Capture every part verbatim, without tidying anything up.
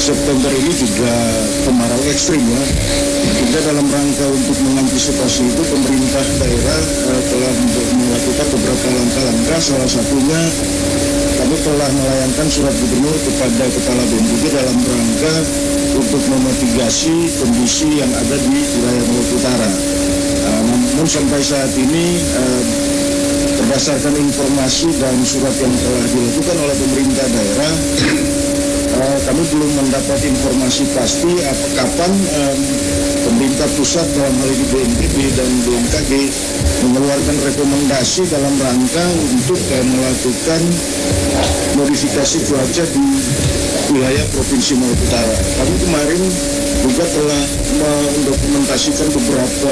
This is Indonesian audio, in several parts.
September ini juga kemarau ekstrim ya. Juga dalam rangka untuk mengantisipasi itu pemerintah daerah uh, telah melakukan beberapa langkah-langkah. Salah satunya kami telah melayangkan surat gubernur kepada kepala B N P B dalam rangka untuk memitigasi kondisi yang ada di wilayah Maluku Utara. Uh, namun sampai saat ini uh, berdasarkan informasi dan surat yang telah dilakukan oleh pemerintah daerah, uh, kami belum mendapat informasi pasti apa kapan um, pemerintah pusat dalam hal ini B N P B dan B M K G mengeluarkan rekomendasi dalam rangka untuk uh, melakukan modifikasi cuaca di wilayah Provinsi Maluku Utara. Kami kemarin juga telah mendokumentasikan beberapa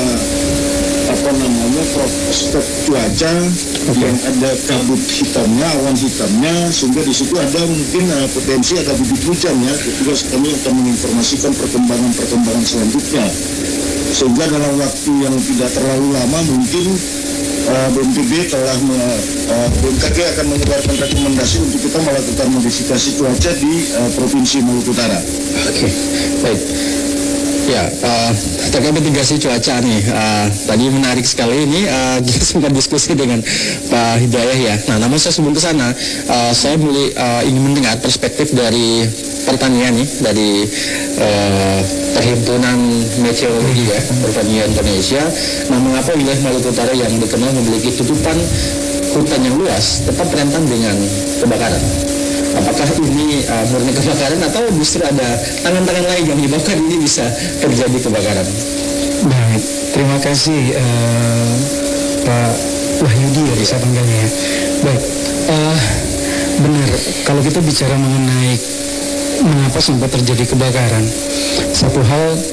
apa namanya prospek cuaca okay. yang ada kabut hitamnya, awan hitamnya, sehingga di situ ada mungkin uh, potensi ada bibit hujan ya. Juga kami akan menginformasikan perkembangan-perkembangan selanjutnya, sehingga dalam waktu yang tidak terlalu lama mungkin uh, B N P B telah uh, B M K G akan mengeluarkan rekomendasi untuk kita melakukan modifikasi cuaca di uh, Provinsi Maluku Utara. Oke, okay. Baik. Ya, uh, terkait mitigasi cuaca nih, uh, tadi menarik sekali ini uh, kita sempat diskusi dengan Pak Hidayah ya. Nah, namun saya sebelum ke sana, uh, saya mulai uh, ingin mendengar perspektif dari pertanian nih, dari uh, Perhimpunan Meteorologi ya, Pertanian Indonesia. Nah, mengapa wilayah Maluku Utara yang dikenal memiliki tutupan hutan yang luas tetap rentan dengan kebakaran? Apakah ini uh, murni kebakaran atau justru ada tangan-tangan lain yang menyebabkan ini bisa terjadi kebakaran? Baik, terima kasih uh, Pak Wahyudi ya bisa panggilnya ya. Baik, uh, benar kalau kita bicara mengenai mengapa sampai terjadi kebakaran, satu hal